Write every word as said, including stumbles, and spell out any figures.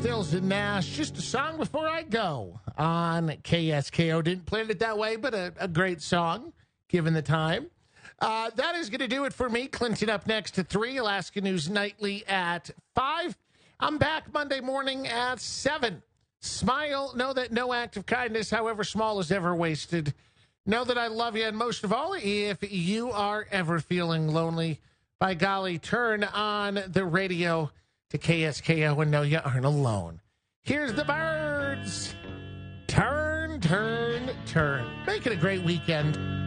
Stills and Nash, just a song before I go on K S K O. Didn't plan it that way, but a, a great song given the time. Uh, that is going to do it for me. Clinton up next at three, Alaska News Nightly at five. I'm back Monday morning at seven. Smile. Know that no act of kindness, however small, is ever wasted. Know that I love you. And most of all, if you are ever feeling lonely, by golly, turn on the radio to K S K O and know you aren't alone. Here's the birds. Turn, turn, turn. Make it a great weekend.